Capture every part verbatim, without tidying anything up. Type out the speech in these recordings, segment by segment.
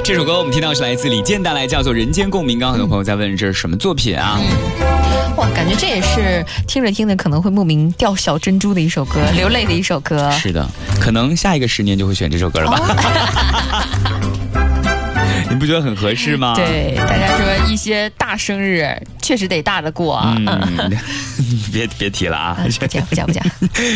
这首歌我们听到是来自李健带来，叫做《人间共鸣》。刚刚很多朋友在问这是什么作品啊？ 嗯、哇，感觉这也是听着听着可能会莫名掉小珍珠的一首歌，流泪的一首歌。 是的，可能下一个十年就会选这首歌了吧？哦你不觉得很合适吗？ 对，大家说一些大生日确实得大的过啊。 嗯，别别提了啊！ 不讲不讲不讲。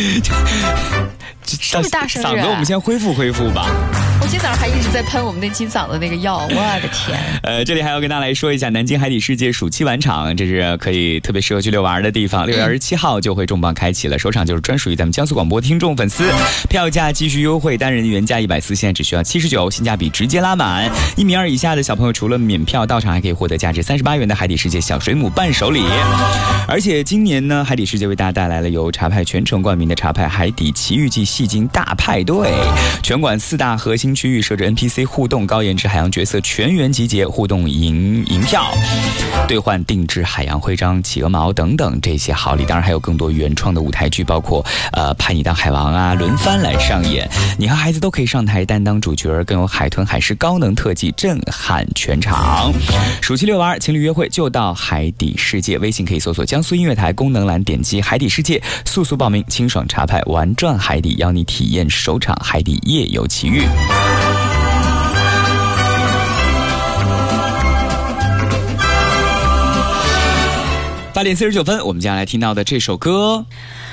是不是大生日、啊？ 嗓子我们先恢复恢复吧。 我今天早上还一直在喷我们那金嗓的那个药，我的天！ 呃，这里还要跟大家来说一下，南京海底世界暑期晚场，这是可以特别适合去遛玩的地方。六月二十七号就会重磅开启了，首场就是专属于咱们江苏广播听众粉丝，票价继续优惠，单人原价一百四，现在只需要七十九，性价比直接拉满。一米二以下的小朋友除了免票到场，还可以获得价值三十八元的海底世界小水母伴手礼。而且今年呢，海底世界为大家带来了由茶派全程冠名的茶派海底奇遇记戏精大派对，全馆四大核心区域设置 N P C 互动高颜值海洋角色全员集结，互动赢赢票，兑换定制海洋徽章、企鹅毛等等这些好礼。当然还有更多原创的舞台剧，包括呃派你当海王啊，轮番来上演，你和孩子都可以上台担当主角，更有海豚海狮高能特技震撼全场。暑期遛玩情侣约会就到海底世界，微信可以搜索江苏音乐台功能栏，点击海底世界，速速报名，清爽茶派玩转海底，邀你体验首场海底夜游奇遇。八点四十九分，我们接下来听到的这首歌